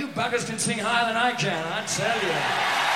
buggers can sing higher than I can, I tell you.